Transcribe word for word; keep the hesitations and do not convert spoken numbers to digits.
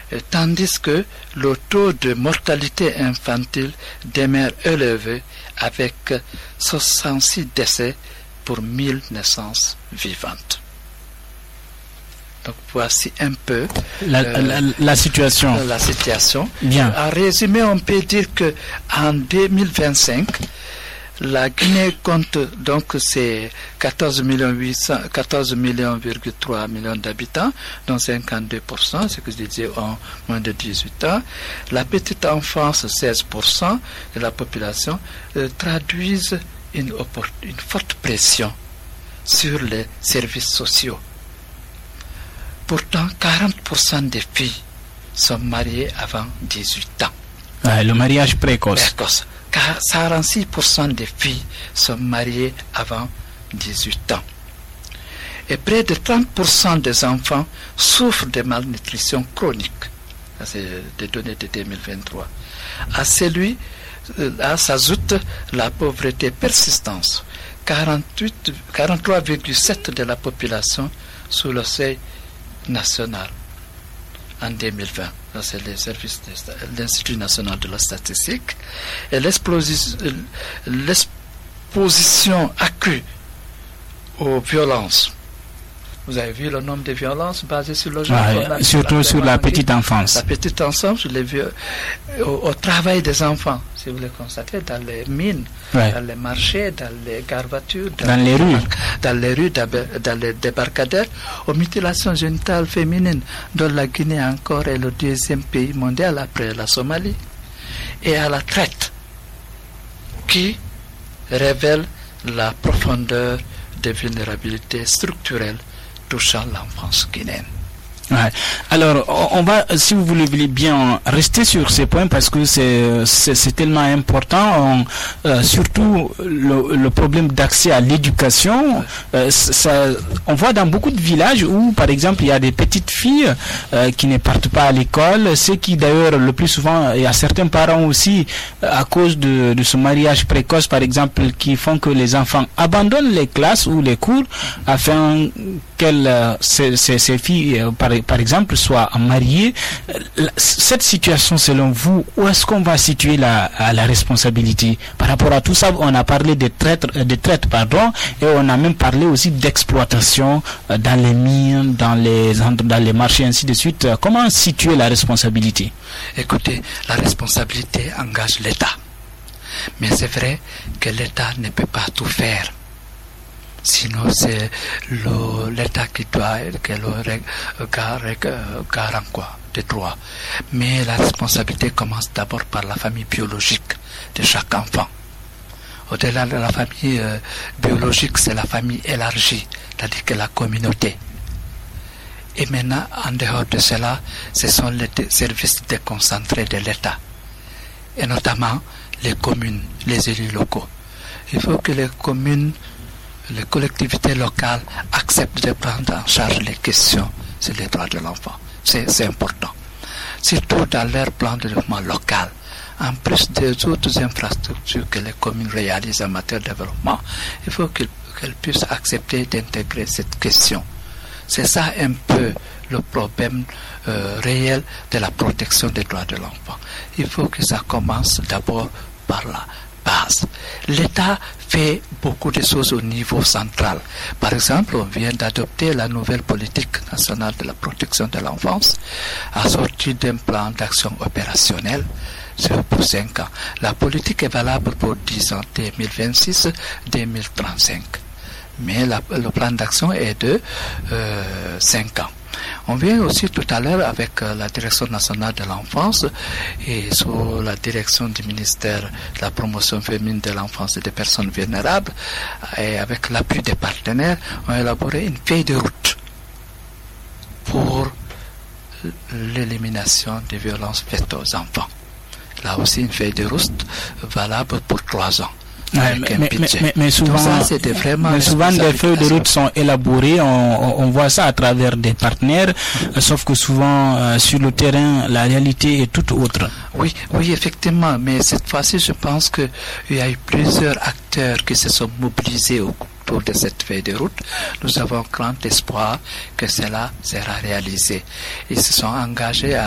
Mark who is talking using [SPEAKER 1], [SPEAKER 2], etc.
[SPEAKER 1] tandis que le taux de mortalité infantile demeure élevé avec soixante-six décès pour mille naissances vivantes. Donc voici un peu
[SPEAKER 2] la, euh, la, la situation.
[SPEAKER 1] La situation.
[SPEAKER 2] Bien.
[SPEAKER 1] En résumé, on peut dire que en deux mille vingt-cinq, la Guinée compte donc c'est quatorze millions huit cents, quatorze millions virgule trois millions d'habitants, dont cinquante-deux pour cent, ce que je disais, en moins de dix-huit ans. La petite enfance, seize pour cent de la population, euh, traduisent une, une forte pression sur les services sociaux. Pourtant, quarante pour cent des filles sont mariées avant dix-huit ans.
[SPEAKER 2] Ouais, le mariage précoce.
[SPEAKER 1] Précoce. quarante-six pour cent des filles sont mariées avant dix-huit ans. Et près de trente pour cent des enfants souffrent de malnutrition chronique. C'est des données de deux mille vingt-trois. À celui, là s'ajoute la pauvreté persistante. quarante-huit, quarante-trois virgule sept de la population sous le seuil national en deux mille vingt. C'est les services de l'Institut national de la statistique. Et l'exposition, l'exposition accrue aux violences. Vous avez vu le nombre de violences basées sur le genre,
[SPEAKER 2] ouais, surtout sur la petite enfance.
[SPEAKER 1] La petite enfance, les vieux, au, au travail des enfants, si vous le constatez, dans les mines, ouais. Dans les marchés, dans les garbatures,
[SPEAKER 2] dans, dans les, les rues,
[SPEAKER 1] dans les rues, dans les débarcadères, aux mutilations génitales féminines, dont la Guinée encore est le deuxième pays mondial après la Somalie, et à la traite, qui révèle la profondeur des vulnérabilités structurelles touchant l'enfance guinéenne.
[SPEAKER 2] Ouais. Alors, on va, si vous voulez bien, rester sur ces points parce que c'est c'est, c'est tellement important. On, euh, surtout le, le problème d'accès à l'éducation. Euh, ça, on voit dans beaucoup de villages où, par exemple, il y a des petites filles euh, qui ne partent pas à l'école. Ce qui, d'ailleurs, le plus souvent, il y a certains parents aussi, à cause de, de ce mariage précoce, par exemple, qui font que les enfants abandonnent les classes ou les cours afin qu'elles, euh, ces, ces, ces filles, euh, par par exemple, soient mariés. Cette situation, selon vous, où est-ce qu'on va situer la, la responsabilité? Par rapport à tout ça, on a parlé de traite, de traite, pardon, et on a même parlé aussi d'exploitation dans les mines, dans les, dans les marchés, ainsi de suite. Comment situer la responsabilité?
[SPEAKER 1] Écoutez, la responsabilité engage l'État. Mais c'est vrai que l'État ne peut pas tout faire. Sinon, c'est le, l'État qui doit que le garant quoi, des droits. Mais la responsabilité commence d'abord par la famille biologique de chaque enfant. Au-delà de la famille euh, biologique, c'est la famille élargie, c'est-à-dire que la communauté. Et maintenant, en dehors de cela, ce sont les services déconcentrés de l'État. Et notamment les communes, les élus locaux. Il faut que les communes, les collectivités locales acceptent de prendre en charge les questions sur les droits de l'enfant. C'est, c'est important. Surtout dans leur plan de développement local. En plus des autres infrastructures que les communes réalisent en matière de développement, il faut qu'elles, qu'elles puissent accepter d'intégrer cette question. C'est ça un peu le problème euh, réel de la protection des droits de l'enfant. Il faut que ça commence d'abord par là. Base. L'État fait beaucoup de choses au niveau central. Par exemple, on vient d'adopter la nouvelle politique nationale de la protection de l'enfance, assortie d'un plan d'action opérationnel pour cinq ans. La politique est valable pour dix ans, deux mille vingt-six à deux mille trente-cinq. Mais la, le plan d'action est de euh, cinq ans. On vient aussi tout à l'heure avec euh, la Direction nationale de l'enfance et sous la direction du ministère de la promotion féminine de l'enfance et des personnes vulnérables et avec l'appui des partenaires, on a élaboré une feuille de route pour l'élimination des violences faites aux enfants. Là aussi une feuille de route valable pour trois ans.
[SPEAKER 2] Ouais, mais, mais, mais, mais souvent,
[SPEAKER 1] ça,
[SPEAKER 2] mais souvent des feuilles de route sont élaborées, on, on voit ça à travers des partenaires, euh, sauf que souvent euh, sur le terrain la réalité est toute autre.
[SPEAKER 1] Oui, oui, effectivement, mais cette fois-ci je pense que il y a eu plusieurs acteurs qui se sont mobilisés autour de cette feuille de route. Nous avons grand espoir que cela sera réalisé. Ils se sont engagés à